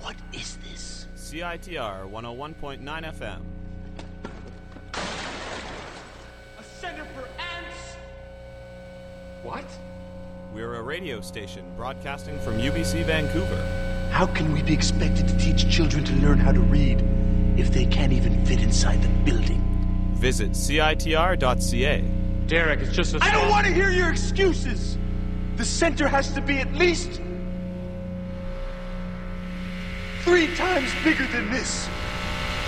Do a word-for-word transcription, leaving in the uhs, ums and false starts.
What is this? C I T R one oh one point nine F M. A center for ants? What? We're a radio station broadcasting from U B C Vancouver. How can we be expected to teach children to learn how to read if they can't even fit inside the building? Visit C I T R dot C A. Derek, it's just a... I don't want to hear your excuses! The center has to be at least three times bigger than this.